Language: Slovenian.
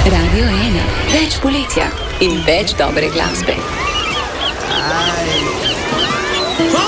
Radio 1, več poletja in več dobre glasbe. Aj.